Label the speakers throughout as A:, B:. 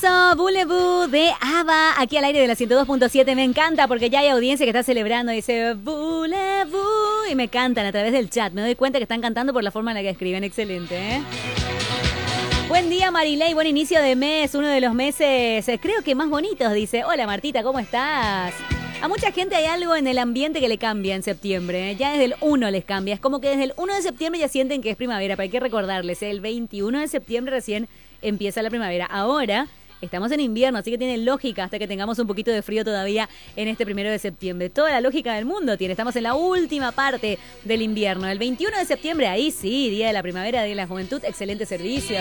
A: Temazo, Voulez-vous de ABBA, aquí al aire de la 102.7. Me encanta porque ya hay audiencia que está celebrando. Dice Voulez-vous y me cantan a través del chat. Me doy cuenta que están cantando por la forma en la que escriben. Excelente, ¿eh? Buen día, Marilei, buen inicio de mes, uno de los meses creo que más bonitos, dice. Hola, Martita, ¿cómo estás? A mucha gente hay algo en el ambiente que le cambia en septiembre, ¿eh? Ya desde el 1 les cambia. Es como que desde el 1 de septiembre ya sienten que es primavera, pero hay que recordarles, el 21 de septiembre recién empieza la primavera. Ahora estamos en invierno, así que tiene lógica hasta que tengamos un poquito de frío todavía en este 1 de septiembre. Toda la lógica del mundo tiene. Estamos en la última parte del invierno. El 21 de septiembre, ahí sí, Día de la Primavera, Día de la Juventud. Excelente servicio.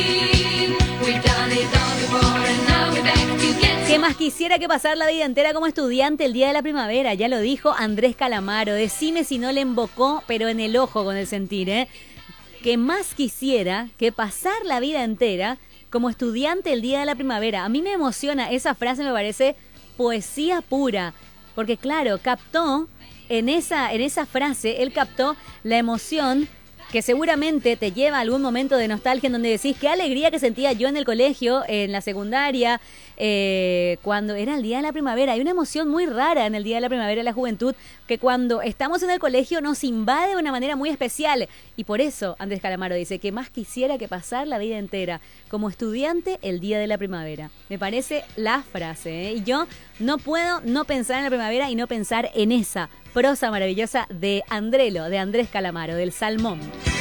A: ¿Qué más quisiera que pasar la vida entera como estudiante el día de la primavera? Ya lo dijo Andrés Calamaro. Decime si no le embocó, pero en el ojo con el sentir, ¿eh? ¿Qué más quisiera que pasar la vida entera como estudiante el día de la primavera? A mí me emociona esa frase, me parece poesía pura. Porque claro, captó en esa frase, él captó la emoción que seguramente te lleva a algún momento de nostalgia en donde decís qué alegría que sentía yo en el colegio, en la secundaria, cuando era el día de la primavera. Hay una emoción muy rara en el día de la primavera de la juventud que cuando estamos en el colegio nos invade de una manera muy especial. Y por eso Andrés Calamaro dice que más quisiera que pasar la vida entera como estudiante el día de la primavera. Me parece la frase, ¿eh? Y yo no puedo no pensar en la primavera y no pensar en esa prosa maravillosa de Andrelo, de Andrés Calamaro, del Salmón.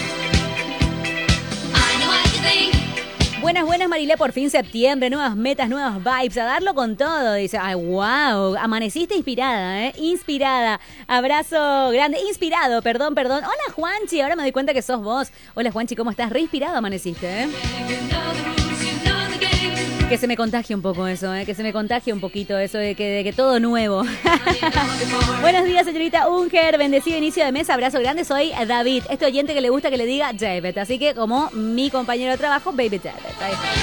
A: Buenas, Marilé, por fin septiembre, nuevas metas, nuevas vibes, a darlo con todo. Dice, ay, wow, amaneciste inspirada, inspirada. Abrazo grande, inspirado, perdón. Hola, Juanchi, ahora me doy cuenta que sos vos. Hola, Juanchi, ¿cómo estás? Re inspirado amaneciste, Que se me contagie un poco eso, que se me contagie un poquito eso de que todo nuevo. Buenos días, señorita Unger, bendecido inicio de mes, abrazo grande, soy David, este oyente que le gusta que le diga David, así que como mi compañero de trabajo, Baby David.